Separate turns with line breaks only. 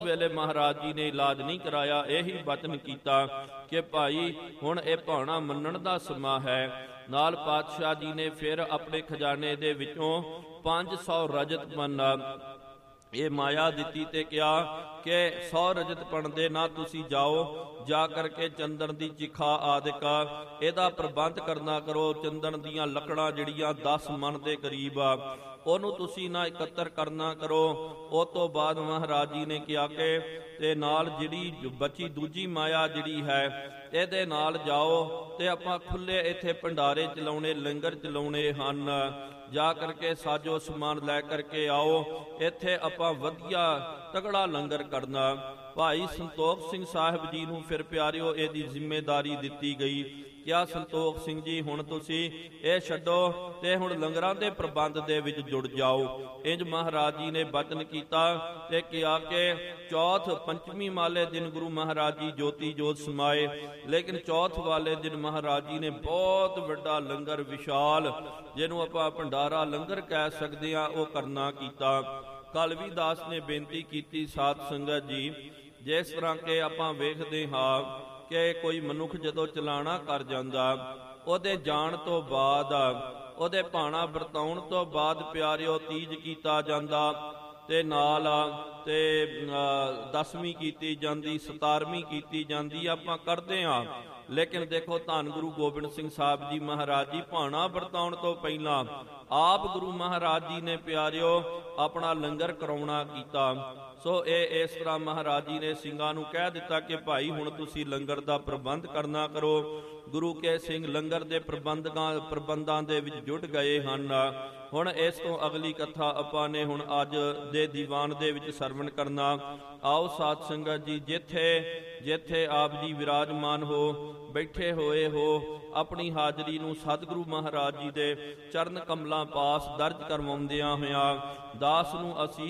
ਵੇਲੇ ਮਹਾਰਾਜ ਜੀ ਨੇ ਇਲਾਜ ਨਹੀਂ ਕਰਾਇਆ, ਇਹੀ ਬਚਨ ਕੀਤਾ ਕਿ ਭਾਈ ਹੁਣ ਇਹ ਭਾਣਾ ਮੰਨਣ ਦਾ ਸਮਾਂ ਹੈ। ਨਾਲ ਪਾਤਸ਼ਾਹ ਜੀ ਨੇ ਫਿਰ ਆਪਣੇ ਖਜ਼ਾਨੇ ਦੇ ਵਿੱਚੋਂ 500 ਰਜਤ ਪਨ ਇਹ ਮਾਇਆ ਦਿੱਤੀ ਤੇ ਕਿਹਾ ਕਿ 100 ਰਜਤ ਪਣ ਦੇ ਨਾ ਤੁਸੀਂ ਜਾਓ, ਜਾ ਕਰਕੇ ਚੰਦਨ ਦੀ ਚਿਖਾ ਆਦਿਕਾ ਇਹਦਾ ਪ੍ਰਬੰਧ ਕਰਨਾ ਕਰੋ। ਚੰਦਨ ਦੀਆਂ ਲੱਕੜਾਂ ਜਿਹੜੀਆਂ 10 ਮਣ ਦੇ ਕਰੀਬ ਆ, ਉਹਨੂੰ ਤੁਸੀਂ ਨਾ ਇਕੱਤਰ ਕਰਨਾ ਕਰੋ। ਉਹ ਤੋਂ ਬਾਅਦ ਮਹਾਰਾਜ ਜੀ ਨੇ ਕਿਹਾ ਕਿ ਤੇ ਨਾਲ ਜਿਹੜੀ ਬਚੀ ਦੂਜੀ ਮਾਇਆ ਜਿਹੜੀ ਹੈ ਇਹਦੇ ਨਾਲ ਜਾਓ ਤੇ ਆਪਾਂ ਖੁੱਲੇ ਇੱਥੇ ਭੰਡਾਰੇ ਚਲਾਉਣੇ, ਲੰਗਰ ਚਲਾਉਣੇ ਹਨ। ਜਾ ਕਰਕੇ ਸਾਜੋ ਸਮਾਨ ਲੈ ਕਰਕੇ ਆਓ, ਇੱਥੇ ਆਪਾਂ ਵਧੀਆ ਤਗੜਾ ਲੰਗਰ ਕਰਨਾ। ਭਾਈ ਸੰਤੋਖ ਸਿੰਘ ਸਾਹਿਬ ਜੀ ਨੂੰ ਫਿਰ ਪਿਆਰਿਓ ਇਹਦੀ ਜ਼ਿੰਮੇਦਾਰੀ ਦਿੱਤੀ ਗਈ। ਕਿਹਾ ਸੰਤੋਖ ਸਿੰਘ ਜੀ ਹੁਣ ਤੁਸੀਂ ਇਹ ਛੱਡੋ ਤੇ ਹੁਣ ਲੰਗਰਾਂ ਦੇ ਪ੍ਰਬੰਧ ਦੇ ਵਿੱਚ ਜੁੜ ਜਾਓ। ਇੰਜ ਮਹਾਰਾਜ ਜੀ ਨੇ ਬਚਨ ਕੀਤਾ ਤੇ ਕਿਹਾ ਕਿ ਚੌਥ ਪੰਚਮੀ ਵਾਲੇ ਦਿਨ ਗੁਰੂ ਮਹਾਰਾਜ ਜੀ ਜੋਤੀ ਜੋਤ ਸਮਾਏ, ਲੇਕਿਨ ਚੌਥ ਵਾਲੇ ਦਿਨ ਮਹਾਰਾਜ ਜੀ ਨੇ ਬਹੁਤ ਵੱਡਾ ਲੰਗਰ ਵਿਸ਼ਾਲ, ਜਿਹਨੂੰ ਆਪਾਂ ਭੰਡਾਰਾ ਲੰਗਰ ਕਹਿ ਸਕਦੇ ਹਾਂ, ਉਹ ਕਰਨਾ ਕੀਤਾ। ਕਲਵੀਦਾਸ ਨੇ ਬੇਨਤੀ ਕੀਤੀ ਸਾਧ ਸੰਗਤ ਜੀ, ਜਿਸ ਤਰ੍ਹਾਂ ਕਿ ਆਪਾਂ ਵੇਖਦੇ ਹਾਂ ਕਿ ਕੋਈ ਮਨੁੱਖ ਜਦੋਂ ਚਲਾਣਾ ਕਰ ਜਾਂਦਾ, ਉਹਦੇ ਜਾਣ ਤੋਂ ਬਾਅਦ ਉਹਦੇ ਭਾਣਾ ਵਰਤਾਉਣ ਤੋਂ ਬਾਅਦ ਪਿਆਰਿਓ ਤੀਜ ਕੀਤਾ ਜਾਂਦਾ ਤੇ ਨਾਲ ਤੇ 10ਵੀਂ ਕੀਤੀ ਜਾਂਦੀ, 17ਵੀਂ ਕੀਤੀ ਜਾਂਦੀ, ਆਪਾਂ ਕਰਦੇ ਹਾਂ। ਲੇਕਿਨ ਦੇਖੋ ਧੰਨ ਗੁਰੂ ਗੋਬਿੰਦ ਸਿੰਘ ਸਾਹਿਬ ਜੀ ਮਹਾਰਾਜ ਜੀ ਭਾਣਾ ਵਰਤਾਉਣ ਤੋਂ ਪਹਿਲਾਂ ਆਪ ਗੁਰੂ ਮਹਾਰਾਜ ਜੀ ਨੇ ਪਿਆਰਿਓ ਆਪਣਾ ਲੰਗਰ ਕਰਾਉਣਾ ਕੀਤਾ। ਸੋ ਇਹ ਇਸ ਤਰ੍ਹਾਂ ਮਹਾਰਾਜ ਜੀ ਨੇ ਸਿੰਘਾਂ ਨੂੰ ਕਹਿ ਦਿੱਤਾ ਕਿ ਭਾਈ ਹੁਣ ਤੁਸੀਂ ਲੰਗਰ ਦਾ ਪ੍ਰਬੰਧ ਕਰਨਾ ਕਰੋ। ਗੁਰੂ ਕੇ ਸਿੰਘ ਲੰਗਰ ਦੇ ਪ੍ਰਬੰਧਾਂ ਦੇ ਵਿੱਚ ਜੁਟ ਗਏ ਹਨ। ਹੁਣ ਇਸ ਤੋਂ ਅਗਲੀ ਕਥਾ ਆਪਾਂ ਨੇ ਹੁਣ ਅੱਜ ਦੇ ਦੀਵਾਨ ਦੇ ਵਿੱਚ ਸਰਵਣ ਕਰਨਾ। ਆਓ ਸਾਧ ਸੰਗਤ ਜੀ, ਜਿੱਥੇ ਆਪ ਜੀ ਵਿਰਾਜਮਾਨ ਹੋ, ਬੈਠੇ ਹੋਏ ਹੋ, ਆਪਣੀ ਹਾਜ਼ਰੀ ਨੂੰ ਸਤਿਗੁਰੂ ਮਹਾਰਾਜ ਜੀ ਦੇ ਚਰਨ ਕਮਲਾਂ ਪਾਸ ਦਰਜ ਕਰਵਾਉਂਦਿਆਂ ਹੋਇਆਂ ਦਾਸ ਨੂੰ ਅਸੀਂ